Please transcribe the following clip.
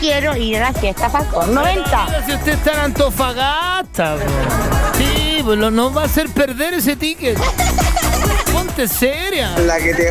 quiero ir a la fiesta Falcón 90. Mira, si usted está en Antofagasta, bro. Sí, pues no va a hacer perder ese ticket. Ponte seria. La que te